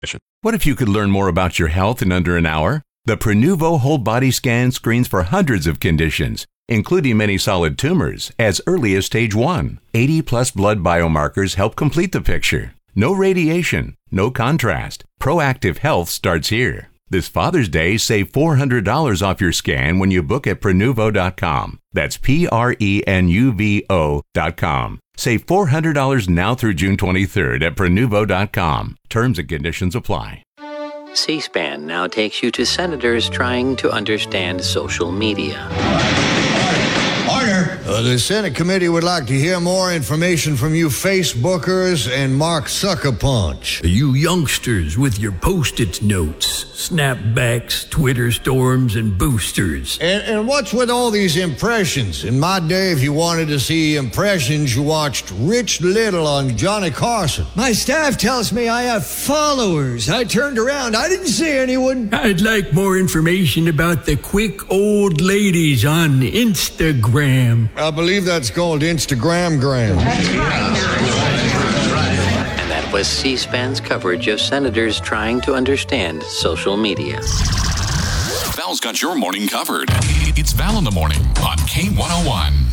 What if you could learn more about your health in under an hour? The Prenuvo Whole Body Scan screens for hundreds of conditions, including many solid tumors, as early as stage 1. 80-plus blood biomarkers help complete the picture. No radiation, no contrast. Proactive health starts here. This Father's Day, save $400 off your scan when you book at Prenuvo.com. That's Prenuvo.com. Save $400 now through June 23rd at Prenuvo.com. Terms and conditions apply. C-SPAN now takes you to senators trying to understand social media. Order! The Senate committee would like to hear more information from you Facebookers and Mark Zuckerpunch. You youngsters with your Post-it notes, snapbacks, Twitter storms, and boosters. And what's with all these impressions? In my day, if you wanted to see impressions, you watched Rich Little on Johnny Carson. My staff tells me I have followers. I turned around. I didn't see anyone. I'd like more information about the quick old ladies on Instagram. I believe that's called Instagram-gram. And that was C-SPAN's coverage of senators trying to understand social media. Val's got your morning covered. It's Val in the Morning on K101.